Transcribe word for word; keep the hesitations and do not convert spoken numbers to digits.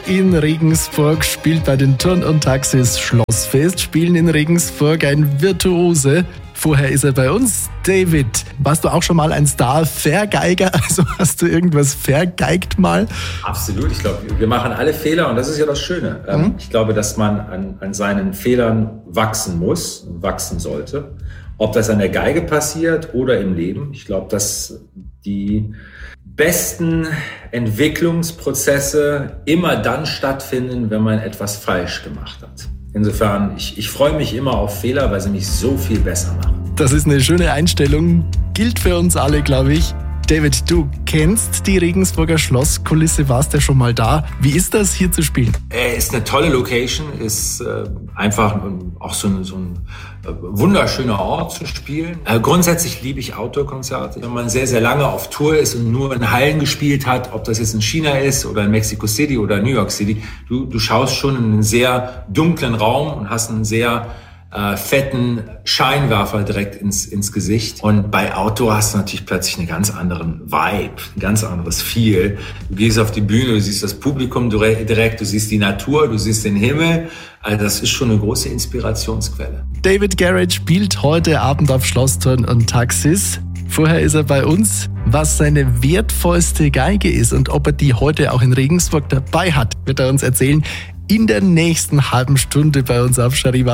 in Regensburg, spielt bei den Turn- und Taxis Schlossfest, spielen in Regensburg ein Virtuose. Vorher ist er bei uns. David, warst du auch schon mal ein Star-Vergeiger? Also hast du irgendwas vergeigt mal? Absolut. Ich glaube, wir machen alle Fehler und das ist ja das Schöne. Mhm. Ich glaube, dass man an, an seinen Fehlern wachsen muss, wachsen sollte. Ob das an der Geige passiert oder im Leben. Ich glaube, dass die besten Entwicklungsprozesse immer dann stattfinden, wenn man etwas falsch gemacht hat. Insofern, ich, ich freue mich immer auf Fehler, weil sie mich so viel besser machen. Das ist eine schöne Einstellung, gilt für uns alle, glaube ich. David, du kennst die Regensburger Schlosskulisse, warst ja schon mal da. Wie ist das, hier zu spielen? Äh, ist eine tolle Location, ist äh, einfach auch so ein, so ein äh, wunderschöner Ort zu spielen. Äh, grundsätzlich liebe ich Outdoor-Konzerte. Wenn man sehr, sehr lange auf Tour ist und nur in Hallen gespielt hat, ob das jetzt in China ist oder in Mexico City oder New York City, du, du schaust schon in einen sehr dunklen Raum und hast einen sehr Äh, fetten Scheinwerfer direkt ins, ins Gesicht. Und bei Outdoor hast du natürlich plötzlich einen ganz anderen Vibe, ein ganz anderes Feel. Du gehst auf die Bühne, du siehst das Publikum direkt, du siehst die Natur, du siehst den Himmel. Also das ist schon eine große Inspirationsquelle. David Garrett spielt heute Abend auf Schlossturn und Taxis. Vorher ist er bei uns. Was seine wertvollste Geige ist und ob er die heute auch in Regensburg dabei hat, wird er uns erzählen in der nächsten halben Stunde bei uns auf Charivari.